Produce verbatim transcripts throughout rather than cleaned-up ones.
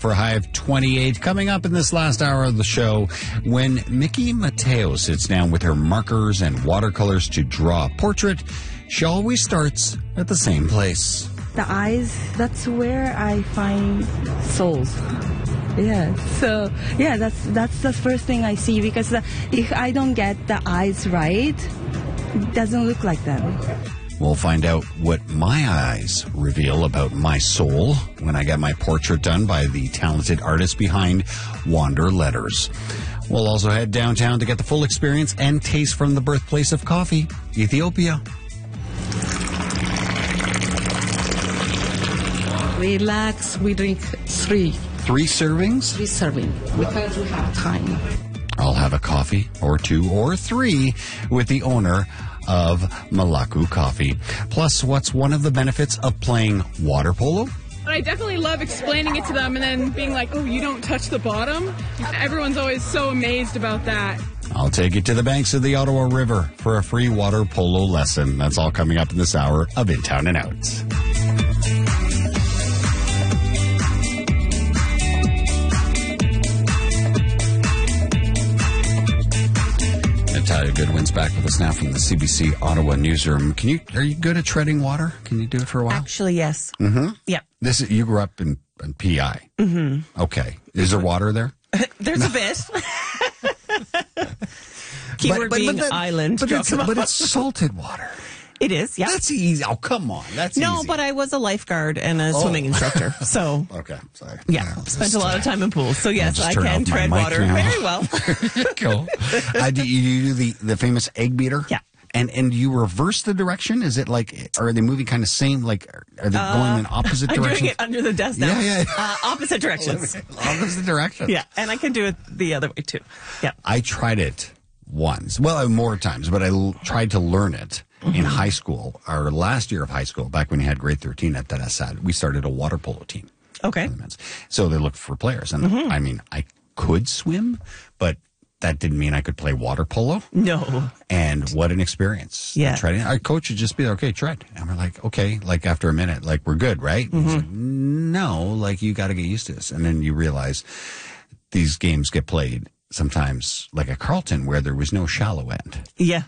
for a high of twenty-eight. Coming up in this last hour of the show, when Mickey Mateo sits down with her markers and watercolors to draw a portrait, she always starts at the same place. The eyes, that's where I find souls. Yeah, so, yeah, that's that's the first thing I see, because the, if I don't get the eyes right, it doesn't look like them. We'll find out what my eyes reveal about my soul when I get my portrait done by the talented artist behind Wander Letters. We'll also head downtown to get the full experience and taste from the birthplace of coffee, Ethiopia. Relax, we drink three. Three servings? Three serving, because we have time. I'll have a coffee, or two, or three, with the owner of Malaku Coffee. Plus, what's one of the benefits of playing water polo? I definitely love explaining it to them and then being like, oh, you don't touch the bottom? Everyone's always so amazed about that. I'll take you to the banks of the Ottawa River for a free water polo lesson. That's all coming up in this hour of In Town and Out. Natalia Goodwin's back with us now from the C B C Ottawa newsroom. Can you? Are you good at treading water? Can you do it for a while? Actually, yes. Mm-hmm. Yep. This is, you grew up in, in P I. Mm-hmm. Okay. Is there water there? There's a bit. Keyword but, but, being but that, island. But it's, but it's salted water. It is, yeah. That's easy. Oh, come on. That's no, easy. but I was a lifeguard and a Oh. swimming instructor. So, okay, sorry. yeah, I'll spent just, a lot of time in pools. So, yes, just I turn can off my tread mic water now. very well. Cool. Uh, do you do the, the famous egg beater? Yeah. And and you reverse the direction? Is it like, are they moving kind of same, like, are they Uh, going in opposite I'm directions? doing it under the desk now. Yeah, yeah. Uh, opposite directions. Opposite directions. Yeah, and I can do it the other way, too. Yeah. I tried it once. Well, more times, but I l- tried to learn it mm-hmm. in high school, our last year of high school, back when you had grade thirteen at that S A D. We started a water polo team. Okay. So they looked for players. And mm-hmm. I mean, I could swim, but that didn't mean I could play water polo. No. And what an experience. Yeah. Treading. Our coach would just be like, okay, tread. And we're like, okay, like after a minute, like we're good, right? Mm-hmm. He's like, no, like you got to get used to this. And then you realize these games get played sometimes like at Carleton where there was no shallow end. Yeah.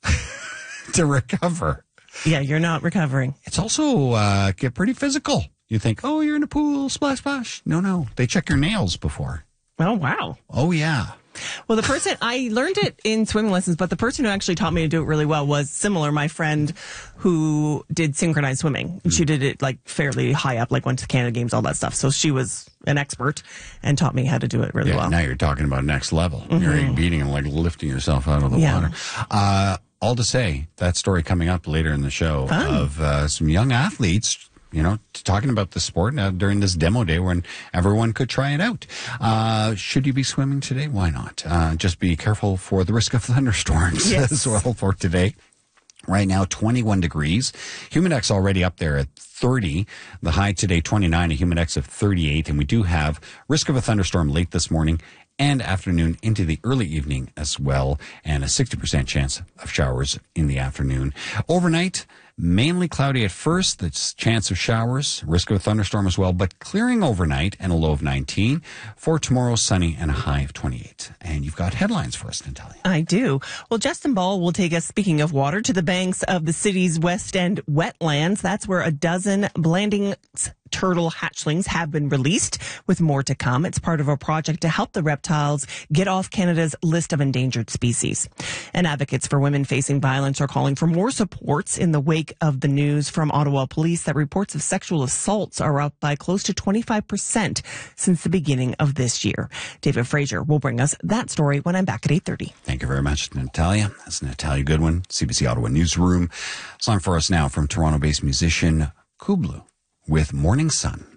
To recover. Yeah, you're not recovering. It's also uh, get pretty physical. You think, oh, you're in a pool, splash, splash. No, no. They check your nails before. Oh, wow. Oh, yeah. Well, the person, I learned it in swimming lessons, but the person who actually taught me to do it really well was similar. My friend who did synchronized swimming. Mm. She did it like fairly high up, like went to Canada Games, all that stuff. So she was an expert and taught me how to do it really yeah, well. Now you're talking about next level. Mm-hmm. You're beating and like lifting yourself out of the yeah. water. Uh, all to say, that story coming up later in the show Fun. of uh, some young athletes, you know, talking about the sport now during this demo day when everyone could try it out. Uh, should you be swimming today? Why not? Uh, just be careful for the risk of thunderstorms yes. as well for today. Right now, twenty-one degrees. Humidex already up there at thirty. The high today, twenty-nine, a Humidex of thirty-eight. And we do have risk of a thunderstorm late this morning and afternoon into the early evening as well. And a sixty percent chance of showers in the afternoon. Overnight, mainly cloudy at first. The chance of showers, risk of a thunderstorm as well, but clearing overnight and a low of nineteen. For tomorrow, sunny and a high of twenty-eight. And you've got headlines for us, Natalia. I do. Well, Justin Ball will take us, speaking of water, to the banks of the city's West End wetlands. That's where a dozen Blandings turtle hatchlings have been released, with more to come. It's part of a project to help the reptiles get off Canada's list of endangered species. And advocates for women facing violence are calling for more supports in the wake of the news from Ottawa police that reports of sexual assaults are up by close to twenty-five percent since the beginning of this year. David Fraser will bring us that story when I'm back at eight thirty. Thank you very much, Natalia. That's Natalia Goodwin, C B C Ottawa Newsroom. Song for us now from Toronto-based musician Kublu with Morning Sun.